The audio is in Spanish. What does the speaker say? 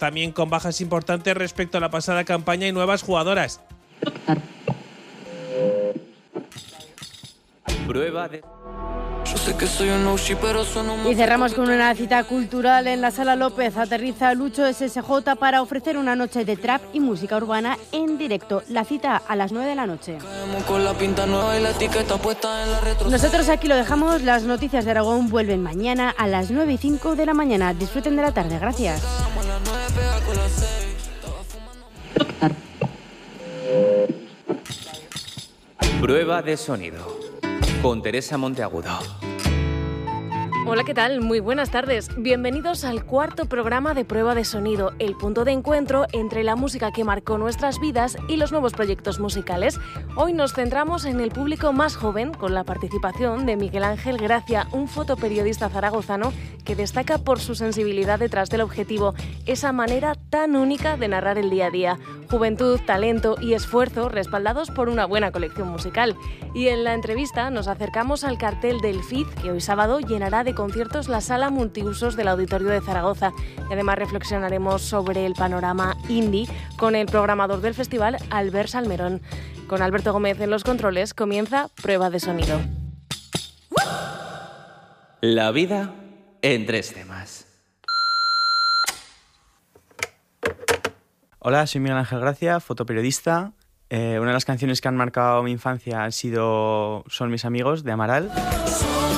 también con bajas importantes respecto a la pasada campaña y nuevas jugadoras. Prueba de... Y cerramos con una cita cultural en la Sala López. Aterriza Lucho SSJ para ofrecer una noche de trap y música urbana en directo. La cita a las 9 de la noche. Nosotros aquí lo dejamos. Las noticias de Aragón vuelven mañana a las 9:05 de la mañana. Disfruten de la tarde. Gracias. Prueba de sonido con Teresa Monteagudo. Hola, ¿qué tal? Muy buenas tardes. Bienvenidos al cuarto programa de Prueba de Sonido, el punto de encuentro entre la música que marcó nuestras vidas y los nuevos proyectos musicales. Hoy nos centramos en el público más joven, con la participación de Miguel Ángel Gracia, un fotoperiodista zaragozano que destaca por su sensibilidad detrás del objetivo, esa manera tan única de narrar el día a día. Juventud, talento y esfuerzo respaldados por una buena colección musical. Y en la entrevista nos acercamos al cartel del FID, que hoy sábado llenará de conciertos la sala multiusos del Auditorio de Zaragoza. Y además reflexionaremos sobre el panorama indie con el programador del festival, Albert Salmerón. Con Alberto Gómez en los controles comienza Prueba de Sonido. La vida en 3 temas. Hola, soy Miguel Ángel Gracia, fotoperiodista. Una de las canciones que han marcado mi infancia son Mis amigos, de Amaral.